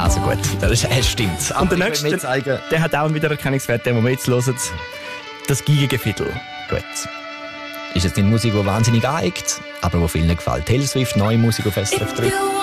Also gut, das stimmt. Und der nächste, der hat auch einen Wiedererkennungswert, den wir jetzt hören. Das Geigengefiedel. Gut. Ist jetzt nicht Musik, die wahnsinnig aneigt, aber die vielen gefällt. Taylor Swift, neue Musik auf SRF 3.